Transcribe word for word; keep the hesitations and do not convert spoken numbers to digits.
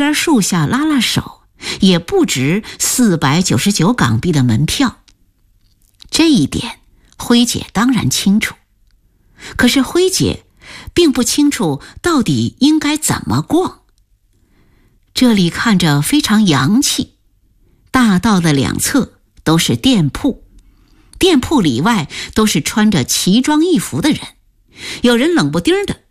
边树下拉拉手，也不值四百九十九港币的门票。这一点辉姐当然清楚，可是辉姐并不清楚到底应该怎么逛。这里看着非常洋气，大道的两侧都是店铺，店铺里外都是穿着奇装异服的人，有人冷不丁的